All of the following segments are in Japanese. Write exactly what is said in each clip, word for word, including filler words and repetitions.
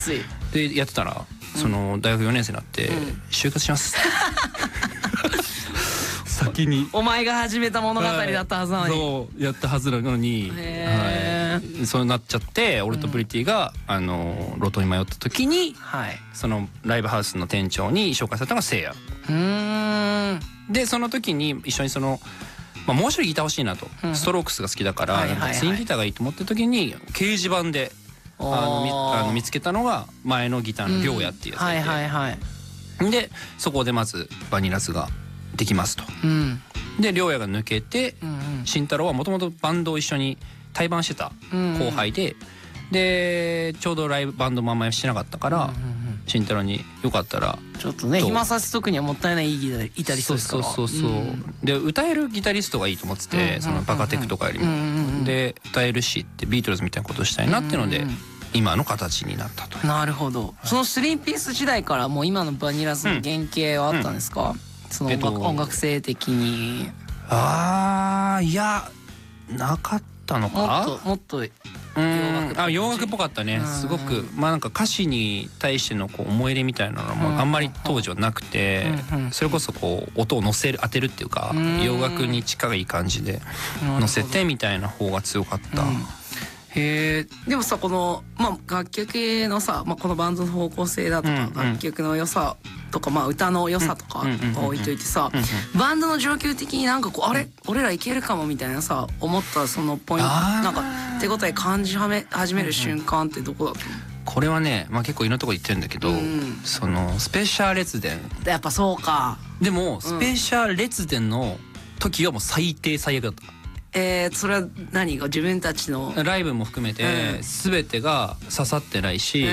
ついでやってたら、その大学よねん生になって、うん、就活します先にお前が始めた物語だったはずなのに、 そうやったはずなのに、はい、そうなっちゃって、俺とプリティが、うん、あの路頭に迷った時に、はい、そのライブハウスの店長に紹介されたのがせいや。うーんでその時に一緒にその、まあ、もう一人ギター欲しいなと、うん、ストロークスが好きだから、はいはいはい、ツインギターがいいと思った時に掲示板であの 見, あの見つけたのが前のギターのりょうやっていうやつがいて、うんはいはいはい、でそこでまずバニラズができますと、うん、でりょうやが抜けて、うんうん、慎太郎はもともとバンドを一緒に対バンしてた後輩で、うんうん、でちょうどライブバンドもあんまりしてなかったから、うんうんうん、慎太郎によかったらちょっとね暇させとくにはもったいないいいギタリストですから、 そうそうそうそう、うん、で歌えるギタリストがいいと思ってて、うんうんうんうん、そのバカテクとかよりも、うんうんうん、で歌えるしってビートルズみたいなことをしたいなっていうので、うんうんうん、今の形になったと。 なるほど、はい、そのスリーピース時代からもう今のバニラズの原型はあったんですか、うんうん、その音楽、えっと、音楽性的に。 あーいやなかったのか。 もっともっと洋楽、あ洋楽っぽかったね、すごく。まあなんか歌詞に対してのこう思い入れみたいなのもあんまり当時はなくて、それこそこう音を乗せる当てるっていうか、洋楽に近い感じで乗せてみたいな方が強かった。 へえ。でもさこの、まあ、楽曲のさ、まあ、このバンドの方向性だとか、うんうん、楽曲の良さとか、まあ、歌の良さとか置いといてさ、バンドの状況的になんかこうあれ俺らいけるかもみたいなさ思ったそのポイントなんか手応え感じ始める瞬間ってどこだったの？ これはね、まあ、結構いろんなとこ言ってるんだけど、うん、そのスペシャル列伝やっぱそうか。 でもスペシャル列伝の時はもう最低最悪だった。 えー、それは何が自分たちのライブも含めて全てが刺さってないし、うん、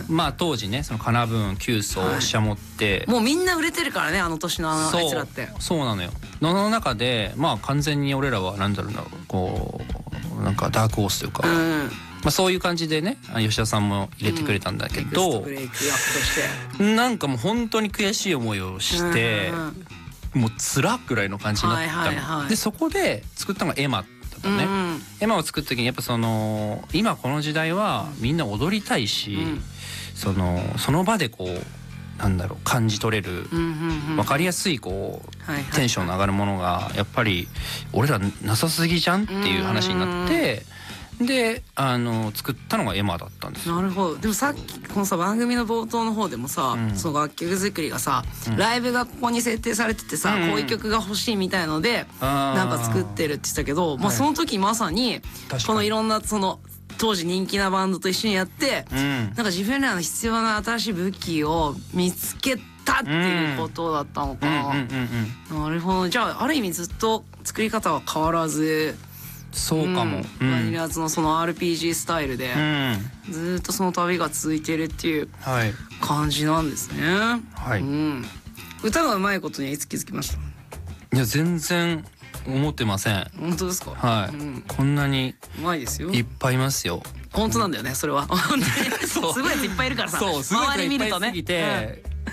まあ当時ねそのカナブーン、キュウソ、はい、シャモって、 もうみんな売れてるからねあの年のあいつらって。 そうなのよ。の中でまあ完全に俺らはなんだろうなこうなんかダークホースというか、うん、まあそういう感じでね吉田さんも入れてくれたんだけど、うん、ブレイクアップしてなんかもう本当に悔しい思いをして。うんうんもう辛くらいの感じになったの、はいはいはい、でそこで作ったのがエマだったね、うんうん、エマを作った時にやっぱその今この時代はみんな踊りたいし、うん、そのその場でこうなんだろう感じ取れる、うんうんうん、分かりやすいこう、はいはいはい、テンションの上がるものがやっぱり俺らなさすぎじゃんっていう話になって、であの作ったのがエマだったんですよ。 なるほど。でもさっきこのさ番組の冒頭の方でもさ、うん、その楽曲作りがさ、うん、ライブがここに設定されててさ、うん、こういう曲が欲しいみたいのでなんか作ってるって言ってたけど、まあ、その時まさにこのいろんなその当時人気なバンドと一緒にやって、うん、なんか自分らの必要な新しい武器を見つけたっていうことだったのかな。なるほど。じゃあある意味ずっと作り方は変わらず。 そうかも、 うん、バニラズのその アールピージー スタイルで、うん、ずっとその旅が続いてるっていう感じなんですね。はい、うん、歌がうまいことにはいつ気づきました？ いや全然思ってません。 本当ですか？ はい、うん、こんなにうまいですよ。 いっぱいいますよ。 本当なんだよねそれは。本当にすごいやついっぱいいるからさ、そうすごい周り見るとね、うん、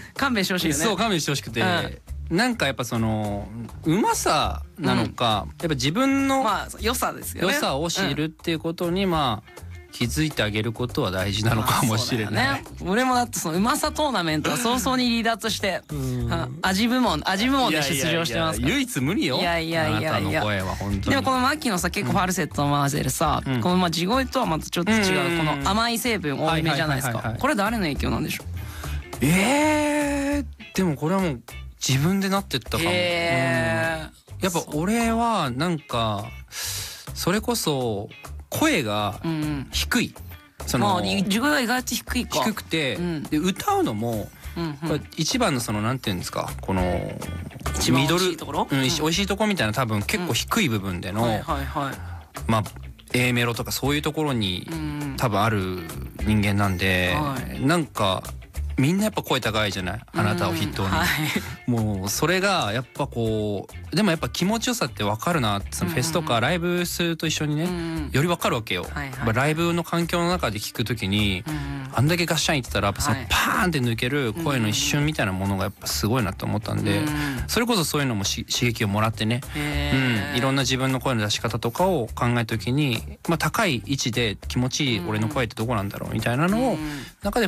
勘弁してほしいよね。 そう勘弁してほしくて、うんなんかやっぱそのうまさなのか、うん、やっぱ自分の良さですよね。 良さを知るっていうことにまあ気づいてあげることは大事なのかもしれない。 まあね、俺もだってそのうまさトーナメントは早々に離脱して、うん、味部門味部門で出場してますから。 唯一無二よ。 いやいやいやいや。でもこのマッキーのさ結構ファルセットの混ぜるさ、うん、このまあ地声とはまたちょっと違うこの甘い成分多めじゃないですか。これ誰の影響なんでしょう？えー、でもこれはもう自分でなってったかも、えーうん、やっぱ俺はなんかそれこそ声が低い、 うん、その自分が意外と低いか低くて、うん、で歌うのも、うんうん、これ一番のそのなんていうんですかこのミドル美味しいところ、 うん、美味しいところみたいな多分結構低い部分での、うんはいはいはい、まあ A メロとかそういうところに多分ある人間なんで、はい、なんかみんなやっぱ声高いじゃない、あなたを筆頭に、はい、もうそれがやっぱこうでもやっぱ気持ちよさって分かるなって、そのフェスとかライブすると一緒にね、うん、より分かるわけよ、はいはい、ライブの環境の中で聞くときに、 あんだけガッシャンいってたらやっぱそのパーンって抜ける声の一瞬みたいなものがやっぱすごいなと思ったんで、それこそそういうのもし刺激をもらってね、うん、いろんな自分の声の出し方とかを考えた時に、まあ、高い位置で気持ちいい俺の声ってどこなんだろうみたいなのを中で